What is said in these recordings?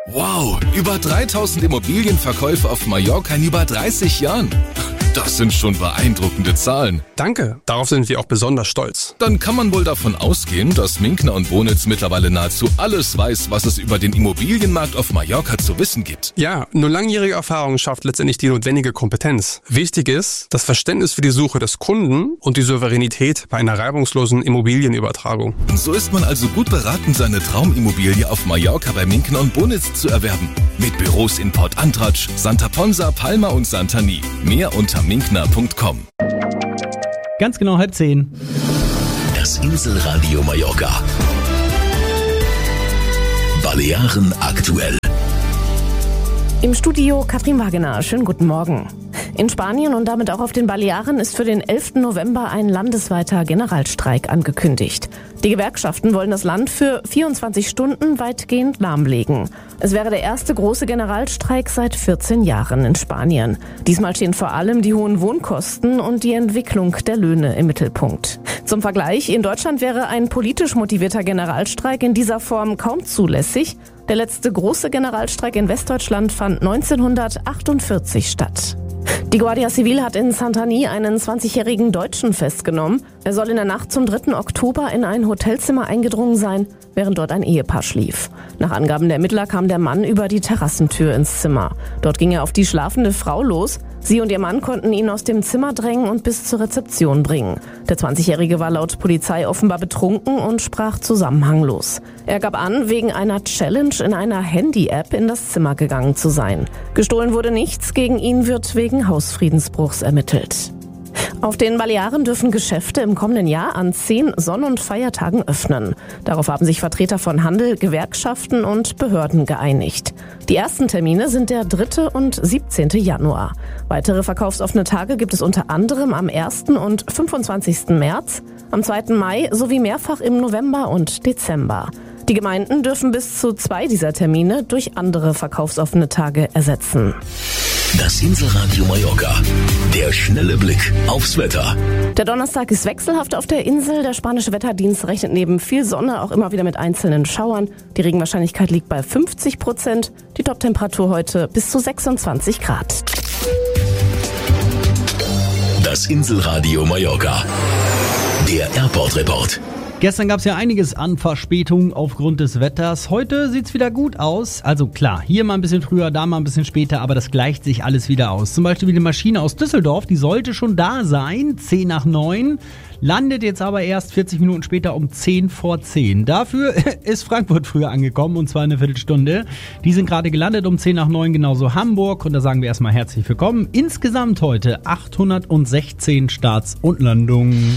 Wow, über 3000 Immobilienverkäufe auf Mallorca in über 30 Jahren. Das sind schon beeindruckende Zahlen. Danke, darauf sind wir auch besonders stolz. Dann kann man wohl davon ausgehen, dass Minkner und Bonitz mittlerweile nahezu alles weiß, was es über den Immobilienmarkt auf Mallorca zu wissen gibt. Ja, nur langjährige Erfahrung schafft letztendlich die notwendige Kompetenz. Wichtig ist das Verständnis für die Suche des Kunden und die Souveränität bei einer reibungslosen Immobilienübertragung. So ist man also gut beraten, seine Traumimmobilie auf Mallorca bei Minkner und Bonitz zu erwerben. Mit Büros in Port Antratsch, Santa Ponsa, Palma und Santani. Mehr unter minkner.com. Ganz genau 9:30. Das Inselradio Mallorca. Balearen aktuell. Im Studio Katrin Wagener. Schönen guten Morgen. In Spanien und damit auch auf den Balearen ist für den 11. November ein landesweiter Generalstreik angekündigt. Die Gewerkschaften wollen das Land für 24 Stunden weitgehend lahmlegen. Es wäre der erste große Generalstreik seit 14 Jahren in Spanien. Diesmal stehen vor allem die hohen Wohnkosten und die Entwicklung der Löhne im Mittelpunkt. Zum Vergleich, in Deutschland wäre ein politisch motivierter Generalstreik in dieser Form kaum zulässig. Der letzte große Generalstreik in Westdeutschland fand 1948 statt. Die Guardia Civil hat in Santani einen 20-jährigen Deutschen festgenommen. Er soll in der Nacht zum 3. Oktober in ein Hotelzimmer eingedrungen sein, während dort ein Ehepaar schlief. Nach Angaben der Ermittler kam der Mann über die Terrassentür ins Zimmer. Dort ging er auf die schlafende Frau los. Sie und ihr Mann konnten ihn aus dem Zimmer drängen und bis zur Rezeption bringen. Der 20-Jährige war laut Polizei offenbar betrunken und sprach zusammenhanglos. Er gab an, wegen einer Challenge in einer Handy-App in das Zimmer gegangen zu sein. Gestohlen wurde nichts, gegen ihn wird wegen Hausfriedensbruchs ermittelt. Auf den Balearen dürfen Geschäfte im kommenden Jahr an 10 Sonn- und Feiertagen öffnen. Darauf haben sich Vertreter von Handel, Gewerkschaften und Behörden geeinigt. Die ersten Termine sind der 3. und 17. Januar. Weitere verkaufsoffene Tage gibt es unter anderem am 1. und 25. März, am 2. Mai sowie mehrfach im November und Dezember. Die Gemeinden dürfen bis zu 2 dieser Termine durch andere verkaufsoffene Tage ersetzen. Das Inselradio Mallorca. Der schnelle Blick aufs Wetter. Der Donnerstag ist wechselhaft auf der Insel. Der spanische Wetterdienst rechnet neben viel Sonne auch immer wieder mit einzelnen Schauern. Die Regenwahrscheinlichkeit liegt bei 50%. Die Toptemperatur heute bis zu 26 Grad. Das Inselradio Mallorca. Der Airport-Report. Gestern gab es ja einiges an Verspätungen aufgrund des Wetters. Heute sieht's wieder gut aus. Also klar, hier mal ein bisschen früher, da mal ein bisschen später, aber das gleicht sich alles wieder aus. Zum Beispiel die Maschine aus Düsseldorf, die sollte schon da sein, 10 nach 9. Landet jetzt aber erst 40 Minuten später um 10 vor 10. Dafür ist Frankfurt früher angekommen, und zwar eine Viertelstunde. Die sind gerade gelandet um 10 nach 9, genauso Hamburg. Und da sagen wir erstmal herzlich willkommen. Insgesamt heute 816 Starts und Landungen.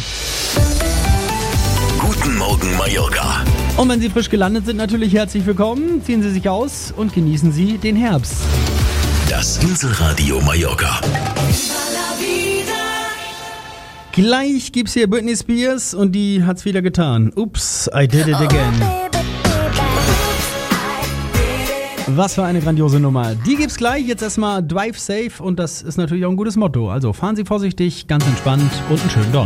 Guten Morgen Mallorca. Und wenn Sie frisch gelandet sind, natürlich herzlich willkommen. Ziehen Sie sich aus und genießen Sie den Herbst. Das Inselradio Mallorca. Gleich gibt's hier Britney Spears und die hat's wieder getan. Oops, I did it again. Was für eine grandiose Nummer. Die gibt's gleich. Jetzt erstmal Drive Safe und das ist natürlich auch ein gutes Motto. Also fahren Sie vorsichtig, ganz entspannt und einen schönen Donnerstag.